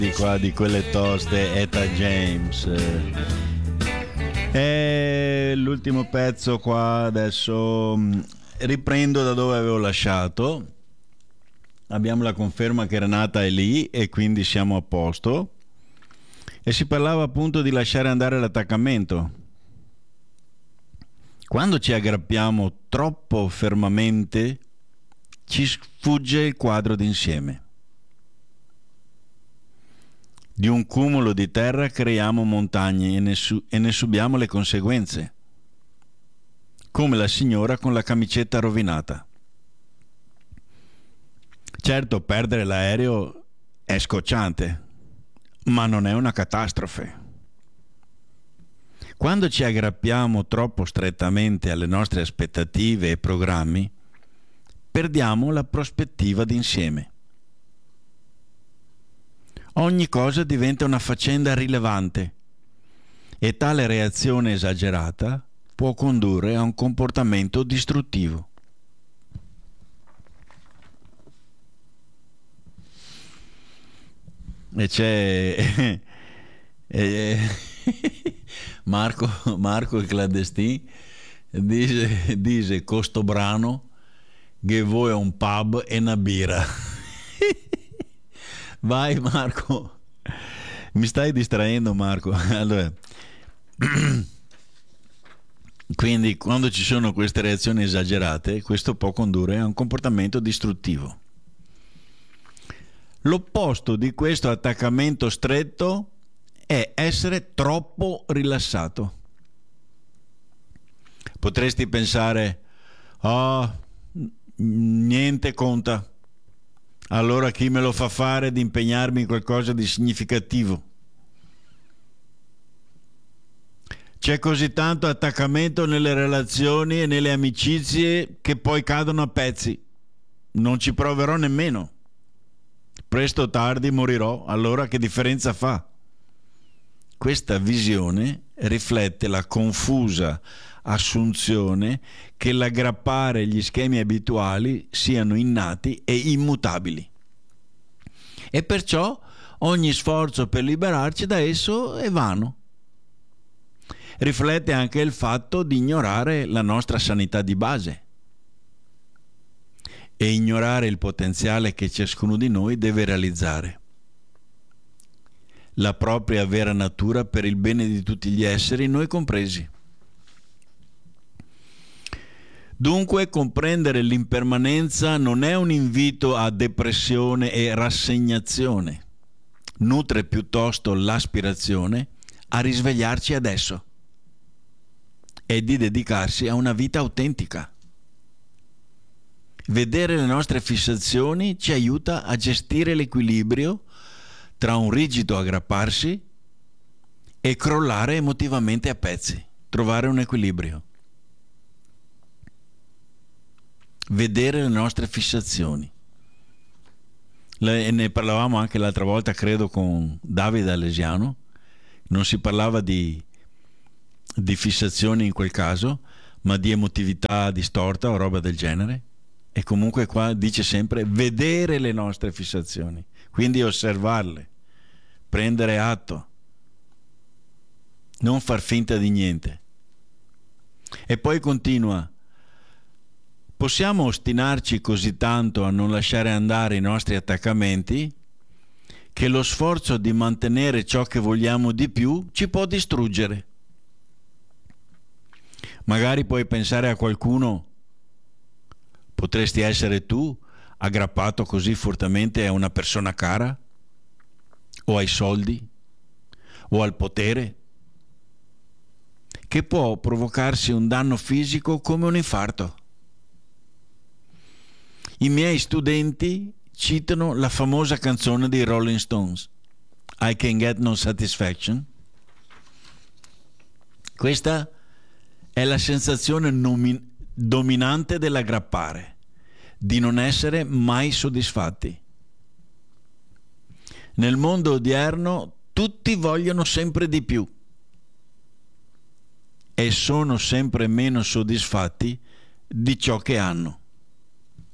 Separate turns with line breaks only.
di qua di quelle toste Etta James. E l'ultimo pezzo qua adesso riprendo da dove avevo lasciato. Abbiamo la conferma che Renata è lì e quindi siamo a posto. E si parlava appunto di lasciare andare l'attaccamento. Quando ci aggrappiamo troppo fermamente ci sfugge il quadro d'insieme. Di un cumulo di terra creiamo montagne e ne subiamo le conseguenze, come la signora con la camicetta rovinata. Certo, perdere l'aereo è scocciante, ma non è una catastrofe. Quando ci aggrappiamo troppo strettamente alle nostre aspettative e programmi, perdiamo la prospettiva d'insieme. Ogni cosa diventa una faccenda rilevante e tale reazione esagerata può condurre a un comportamento distruttivo. E c'è Marco il clandestino dice con sto brano che vuoi un pub e una birra. Vai Marco, mi stai distraendo Marco. Allora, quindi quando ci sono queste reazioni esagerate, questo può condurre a un comportamento distruttivo. L'opposto di questo attaccamento stretto è essere troppo rilassato. Potresti pensare, niente conta. Allora chi me lo fa fare di impegnarmi in qualcosa di significativo? C'è così tanto attaccamento nelle relazioni e nelle amicizie che poi cadono a pezzi. Non ci proverò nemmeno. Presto o tardi morirò, allora che differenza fa? Questa visione riflette la confusa assunzione che l'aggrappare gli schemi abituali siano innati e immutabili. E perciò ogni sforzo per liberarci da esso è vano. Riflette anche il fatto di ignorare la nostra sanità di base e ignorare il potenziale che ciascuno di noi deve realizzare. La propria vera natura per il bene di tutti gli esseri, noi compresi. Dunque, comprendere l'impermanenza non è un invito a depressione e rassegnazione, nutre piuttosto l'aspirazione a risvegliarci adesso e di dedicarsi a una vita autentica. Vedere le nostre fissazioni ci aiuta a gestire l'equilibrio tra un rigido aggrapparsi e crollare emotivamente a pezzi, trovare un equilibrio. Vedere le nostre fissazioni. Ne parlavamo anche l'altra volta, credo, con Davide Alesiano. Non si parlava di fissazioni in quel caso, ma di emotività distorta o roba del genere. E comunque qua dice sempre vedere le nostre fissazioni, quindi osservarle, prendere atto, non far finta di niente. E poi continua: possiamo ostinarci così tanto a non lasciare andare i nostri attaccamenti che lo sforzo di mantenere ciò che vogliamo di più ci può distruggere. Magari puoi pensare a qualcuno. Potresti essere tu aggrappato così fortemente a una persona cara, o ai soldi, o al potere, che può provocarsi un danno fisico come un infarto. I miei studenti citano la famosa canzone dei Rolling Stones, I Can Get No Satisfaction. Questa è la sensazione dominante dell'aggrappare, di non essere mai soddisfatti. Nel mondo odierno tutti vogliono sempre di più e sono sempre meno soddisfatti di ciò che hanno.